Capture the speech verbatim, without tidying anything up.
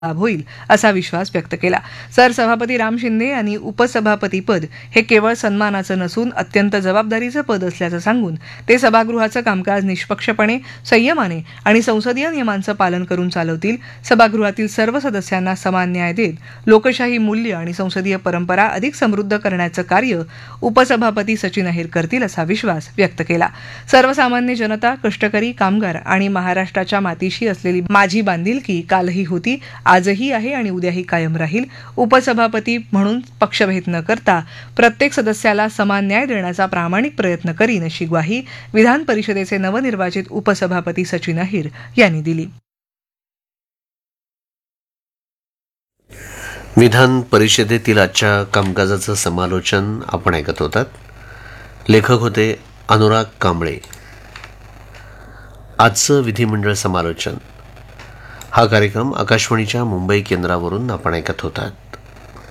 लाभ होईल असा विश्वास व्यक्त केला. सरसभापती राम शिंदे यांनी उपसभापतीपद हे केवळ सन्मानाचं नसून अत्यंत जबाबदारीचं पद असल्याचं सांगून ते सभागृहाचं कामकाज निष्पक्षपणे, संयमाने आणि संसदीय नियमांचं पालन करून चालवतील. सभागृहातील सर्व सदस्यांना समान न्याय देत लोकशाही मूल्य आणि संसदीय परंपरा अधिक समृद्ध करण्याचं कार्य उपसभापती सचिन अहिर करतील असा विश्वास व्यक्त केला. सर्वसामान्य जनता, कष्टकरी, कामगार आणि महाराष्ट्राच्या मातीशी असलेली माझी बांधिलकी कालही होती, आजही आहे आणि उद्याही कायम राहील. उपसभापती म्हणून पक्षभेद न करता प्रत्येक सदस्याला समान न्याय देण्याचा प्रामाणिक प्रयत्न करीन अशी ग्वाही विधान परिषदेचे नवनिर्वाचित उपसभापती सचिन अहिर यांनी दिली. विधान परिषदेतील आजच्या कामकाजाचं समालोचन आपण ऐकत होतात. लेखक होते अनुराग कांबळे. आजचं विधिमंडळ समालोचन हा कार्यक्रम आकाशवाणीच्या मुंबई केंद्रावरून आपण ऐकत होतात.